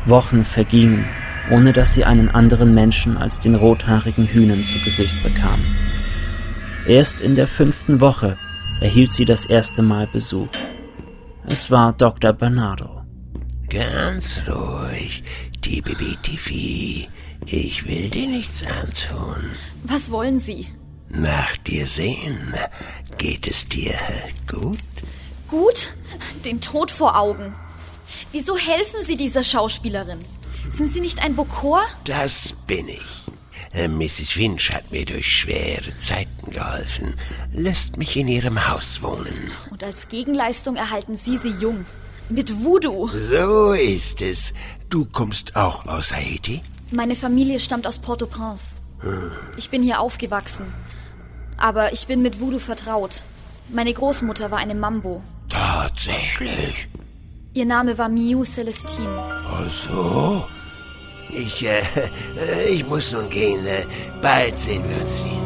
Wochen vergingen, ohne dass sie einen anderen Menschen als den rothaarigen Hühnen zu Gesicht bekam. Erst in der 5. Woche erhielt sie das erste Mal Besuch. Es war Dr. Bernardo. Ganz ruhig, Tibi-Tifi. Ich will dir nichts antun. Was wollen Sie? Nach dir sehen. Geht es dir gut? Gut? Den Tod vor Augen. Wieso helfen Sie dieser Schauspielerin? Sind Sie nicht ein Bokor? Das bin ich. Mrs. Finch hat mir durch schwere Zeiten geholfen. Lässt mich in ihrem Haus wohnen. Und als Gegenleistung erhalten Sie sie jung. Mit Voodoo. So ist es. Du kommst auch aus Haiti? Meine Familie stammt aus Port-au-Prince. Ich bin hier aufgewachsen. Aber ich bin mit Voodoo vertraut. Meine Großmutter war eine Mambo. Tatsächlich? Ihr Name war Miu Celestine. Ach so? Ich muss nun gehen. Bald sehen wir uns wieder.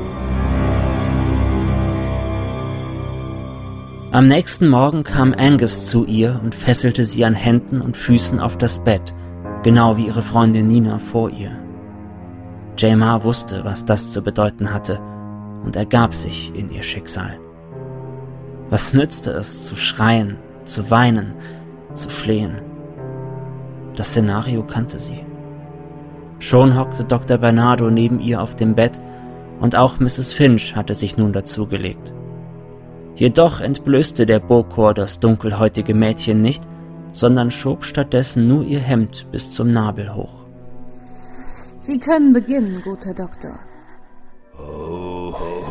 Am nächsten Morgen kam Angus zu ihr und fesselte sie an Händen und Füßen auf das Bett, genau wie ihre Freundin Nina vor ihr. Jamar wusste, was das zu bedeuten hatte, und ergab sich in ihr Schicksal. Was nützte es, zu schreien, zu weinen, zu flehen? Das Szenario kannte sie. Schon hockte Dr. Bernardo neben ihr auf dem Bett und auch Mrs. Finch hatte sich nun dazugelegt. Jedoch entblößte der Bokor das dunkelhäutige Mädchen nicht, sondern schob stattdessen nur ihr Hemd bis zum Nabel hoch. Sie können beginnen, guter Doktor. Oh,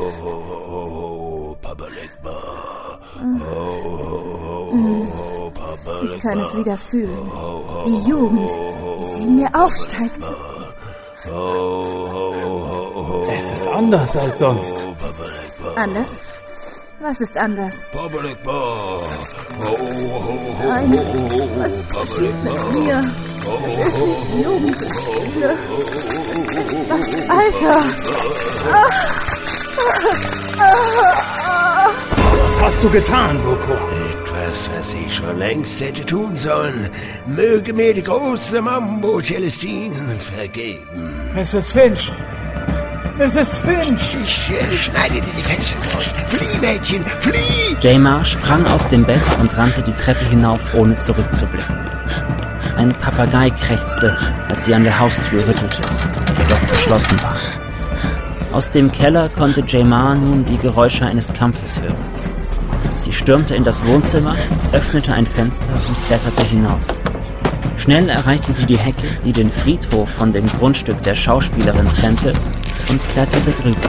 Papa Legba. Papa Legba. Ich kann es wieder fühlen. Die Jugend, wie sie in mir aufsteigt. Es ist anders als sonst. Anders? Was ist anders? Papa Legba. Nein, was geschieht mit mir? Es ist nicht die Jugend. Das Alter. Was hast du getan, Bokor? Etwas, was ich schon längst hätte tun sollen. Möge mir die große Mambo Celestine vergeben. Mrs. Finch! Mrs. Finch! Ich schneide dir die Fenster raus. Flieh, Mädchen, flieh! Jamar sprang aus dem Bett und rannte die Treppe hinauf, ohne zurückzublicken. Ein Papagei krächzte, als sie an der Haustür rüttelte, die jedoch verschlossen war. Aus dem Keller konnte Jamar nun die Geräusche eines Kampfes hören. Sie stürmte in das Wohnzimmer, öffnete ein Fenster und kletterte hinaus. Schnell erreichte sie die Hecke, die den Friedhof von dem Grundstück der Schauspielerin trennte, und kletterte drüber.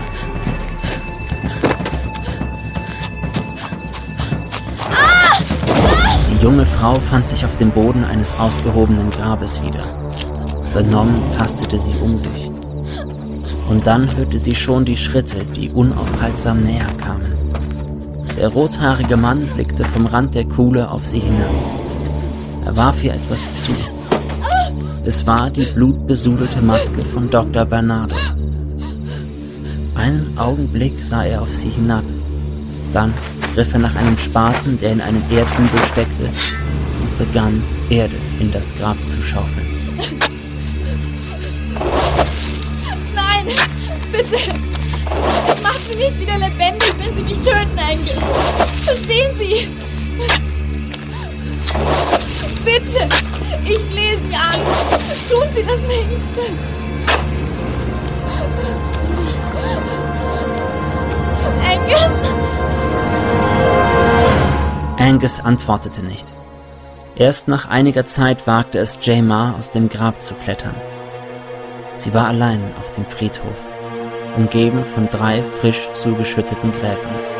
Die junge Frau fand sich auf dem Boden eines ausgehobenen Grabes wieder. Benommen tastete sie um sich. Und dann hörte sie schon die Schritte, die unaufhaltsam näher kamen. Der rothaarige Mann blickte vom Rand der Kuhle auf sie hinab. Er warf ihr etwas zu. Es war die blutbesudelte Maske von Dr. Bernardo. Einen Augenblick sah er auf sie hinab. Dann griff er nach einem Spaten, der in einem Erdhügel steckte, und begann, Erde in das Grab zu schaufeln. Nein, bitte. Das macht Sie nicht wieder lebendig, wenn Sie mich töten, Angus. Verstehen Sie? Bitte, ich flehe Sie an. Tun Sie das nicht. Angus? Angus antwortete nicht. Erst nach einiger Zeit wagte es Jamar, aus dem Grab zu klettern. Sie war allein auf dem Friedhof, umgeben von 3 frisch zugeschütteten Gräbern.